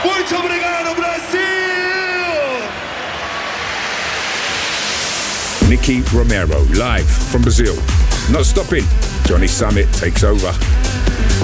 Muito obrigado, Brasil! Nicky Romero, live from Brazil. Not stopping. Johnny Summit takes over.